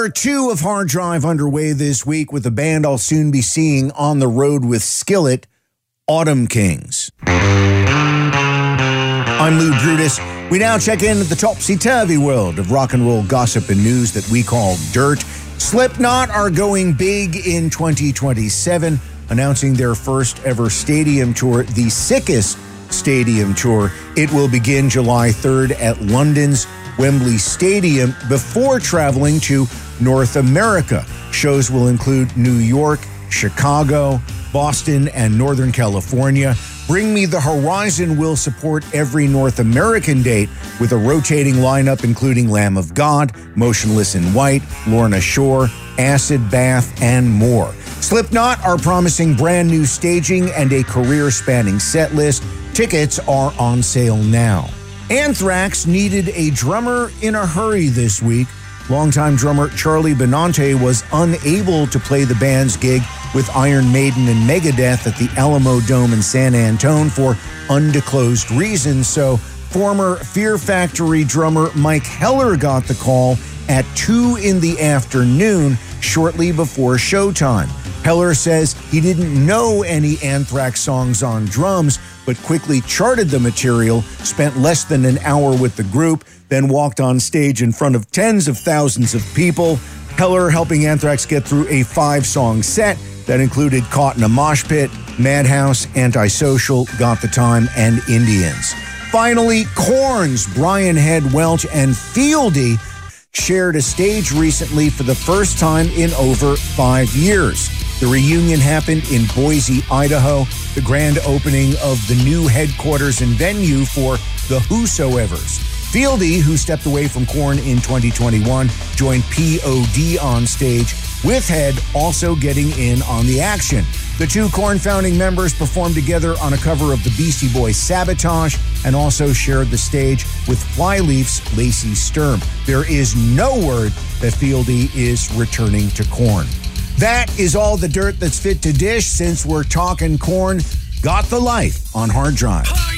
Hour 2 of Hard Drive underway this week with a band I'll soon be seeing on the road with Skillet, Autumn Kings. I'm Lou Brutus. We now check in at the topsy-turvy world of rock and roll gossip and news that we call dirt. Slipknot are going big in 2027, announcing their first ever stadium tour, the Sickest Stadium Tour. It will begin July 3rd at London's Wembley Stadium before traveling to North America. Shows will include New York, Chicago, Boston, and Northern California. Bring Me the Horizon will support every North American date with a rotating lineup including Lamb of God, Motionless in White, Lorna Shore, Acid Bath, and more. Slipknot are promising brand new staging and a career-spanning set list. Tickets are on sale now. Anthrax needed a drummer in a hurry this week. Longtime drummer Charlie Benante was unable to play the band's gig with Iron Maiden and Megadeth at the Alamo Dome in San Antone for undisclosed reasons, so former Fear Factory drummer Mike Heller got the call at 2 in the afternoon, shortly before showtime. Heller says he didn't know any Anthrax songs on drums, but quickly charted the material, spent less than an hour with the group, then walked on stage in front of tens of thousands of people. Heller helping Anthrax get through a 5-song set that included Caught in a Mosh Pit, Madhouse, Antisocial, Got the Time, and Indians. Finally, Korn's Brian Head Welch and Fieldy shared a stage recently for the first time in over 5 years. The reunion happened in Boise, Idaho, the grand opening of the new headquarters and venue for the Whosoevers. Fieldy, who stepped away from Korn in 2021, joined POD on stage, with Head also getting in on the action. The two Korn founding members performed together on a cover of the Beastie Boys' Sabotage and also shared the stage with Flyleaf's Lacey Sturm. There is no word that Fieldy is returning to Korn. That is all the dirt that's fit to dish since we're talking Korn. Got the Life on Hard Drive.